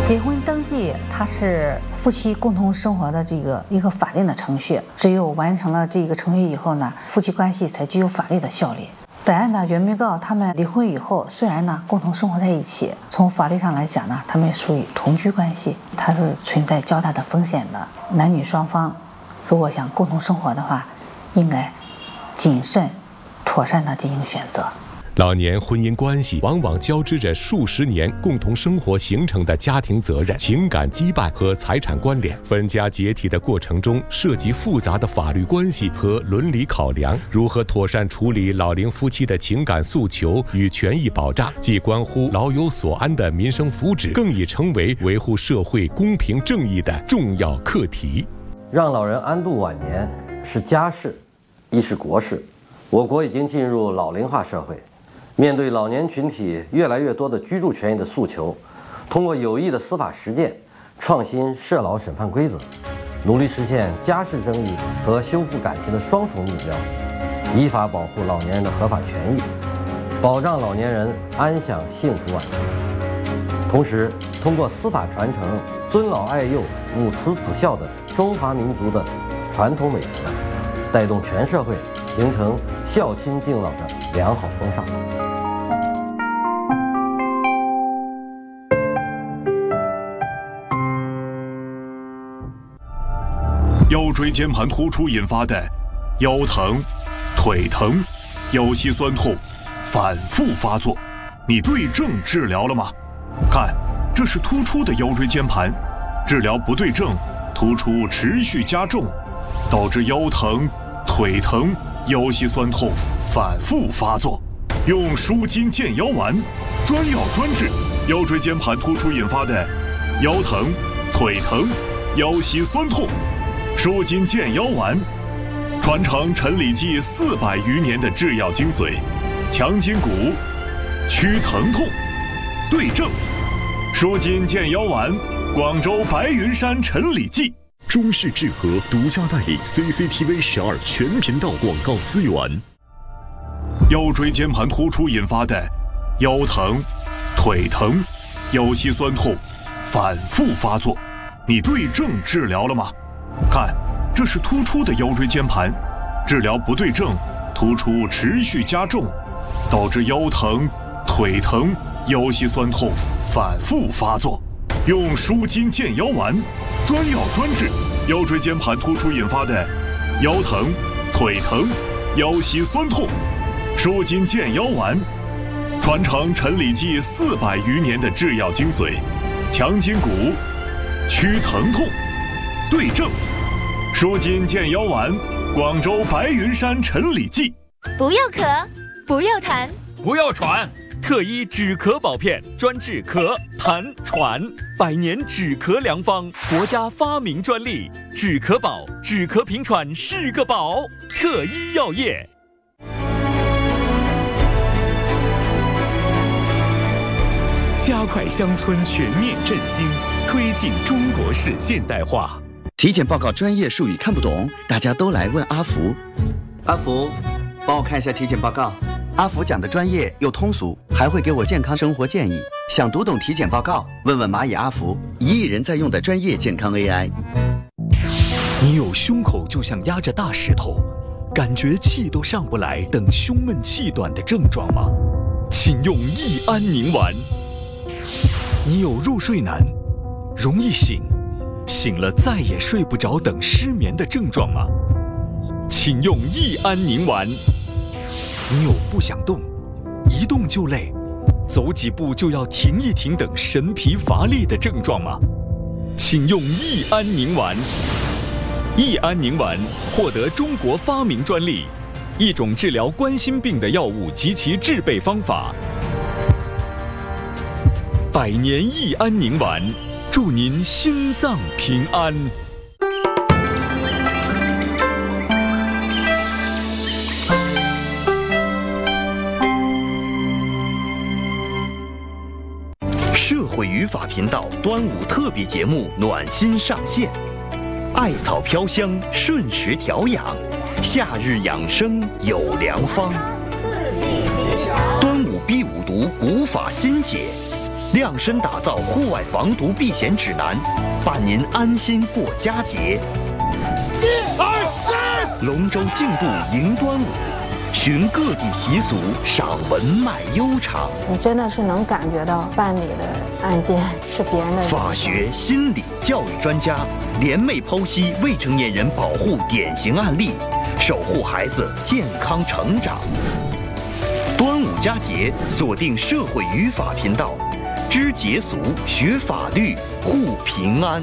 结婚登记它是夫妻共同生活的一个法定的程序，只有完成了这个程序以后呢，夫妻关系才具有法律的效力。本案的原被告他们离婚以后，虽然呢共同生活在一起，从法律上来讲呢，他们属于同居关系，它是存在较大的风险的。男女双方如果想共同生活的话，应该谨慎、妥善地进行选择。 老年婚姻关系往往交织着数十年共同生活形成的家庭责任、情感羁绊和财产关联。分家解体的过程中，涉及复杂的法律关系和伦理考量。如何妥善处理老龄夫妻的情感诉求与权益保障，既关乎老有所安的民生福祉，更已成为维护社会公平正义的重要课题。 让老人安度晚年是家事，亦是国事。我国已经进入老龄化社会。面对老年群体越来越多的居住权益的诉求，通过有益的司法实践，创新涉老审判规则，努力实现家事争议和修复感情的双重目标，依法保护老年人的合法权益，保障老年人安享幸福晚年。同时，通过司法传承尊老爱幼、母慈子孝的中华民族的传统美德，带动全社会形成孝亲敬老的良好风尚。 腰椎间盘突出引发的腰疼、腿疼、腰膝酸痛反复发作，你对症治疗了吗？看，这是突出的腰椎间盘，治疗不对症，突出持续加重，导致腰疼、腿疼、腰膝酸痛反复发作。用舒筋健腰丸，专药专治腰椎间盘突出引发的腰疼、腿疼、腰膝酸痛。舒筋健腰丸，传承陈李济400余年的制药精髓，强筋骨，祛疼痛，对症。舒筋健腰丸，广州白云山陈李济。 中视智和独家代理 CCTV 12全频道广告资源。 腰椎间盘突出引发的腰疼、腿疼、腰膝酸痛反复发作，你对症治疗了吗？看，这是突出的腰椎间盘，治疗不对症，突出持续加重，导致腰疼、腿疼、腰膝酸痛反复发作。用舒筋健腰丸，专药专治腰椎间盘突出引发的腰疼、腿疼、腰膝酸痛。舒筋健腰丸，传承陈李济400余年的制药精髓，强筋骨，祛疼痛，对症。舒筋健腰丸，广州白云山陈李济。 不要咳，不要痰， 不要喘，特医止咳保片，专治咳、痰、喘，100年止咳良方，国家发明专利，止咳宝，止咳平喘是个宝。特医药业。加快乡村全面振兴，推进中国式现代化。 体检报告专业术语看不懂，大家都来问阿福。阿福，帮我看一下体检报告。阿福讲的专业又通俗，还会给我健康生活建议。想读懂体检报告，问问蚂蚁阿福，1亿人在用的专业健康 AI。 你有胸口就像压着大石头，感觉气都上不来，等胸闷气短的症状吗？请用益安宁丸。你有入睡难、容易醒、醒了再也睡不着等失眠的症状吗？请用益安宁丸。你有不想动、一动就累、走几步就要停一停等神疲乏力的症状吗？请用益安宁丸。益安宁丸获得中国发明专利，一种治疗冠心病的药物及其制备方法。100年益安宁丸，祝您心脏平安。 社会语法频道端午特别节目暖心上线，艾草飘香，顺时调养，夏日养生有良方。端午必五读古法新解， 量身打造户外防毒避险指南，伴您安心过佳节。龙舟竞渡迎端午，寻各地习俗，赏文脉悠长。 你真的是能感觉到办理的案件是别人的。 法学、心理、教育专家联袂剖析未成年人保护典型案例，守护孩子健康成长。端午佳节，锁定社会与法频道，知节俗，学法律，护平安。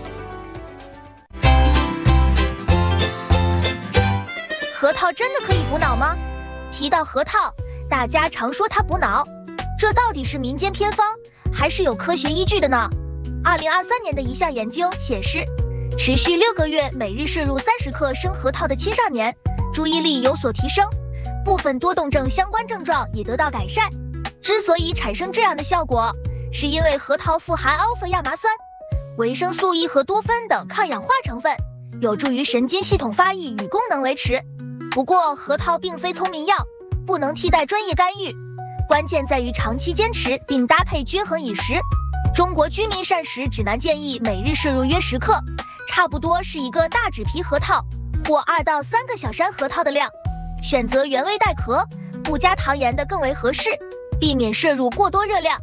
核桃真的可以补脑吗？提到核桃，大家常说它补脑，这到底是民间偏方，还是有科学依据的呢？2023年的一项研究显示，持续6个月每日摄入30克生核桃的青少年，注意力有所提升，部分多动症相关症状也得到改善。之所以产生这样的效果，是因为核桃富含 α 亚麻酸、维生素 E 和多酚等抗氧化成分，有助于神经系统发育与功能维持。不过，核桃并非聪明药，不能替代专业干预，关键在于长期坚持并搭配均衡饮食。中国居民膳食指南建议每日摄入约10克，差不多是一个大纸皮核桃或2到3个小山核桃的量。选择原味带壳、不加糖盐的更为合适，避免摄入过多热量。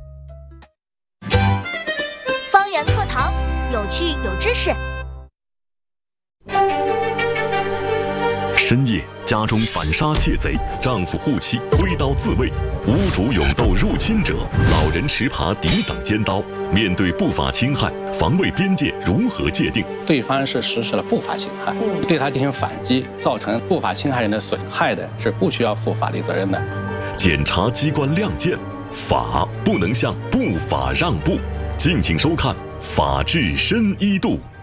方圆课堂，有趣有知识。 深夜，家中反杀窃贼，丈夫护妻挥刀自卫，屋主勇斗入侵者，老人持耙抵挡尖刀。面对不法侵害，防卫边界如何界定？ 对方是实施了不法侵害，对他进行反击，造成不法侵害人的损害的，是不需要负法律责任的。 检察机关亮剑，法不能向不法让步。敬请收看《法治深一度》。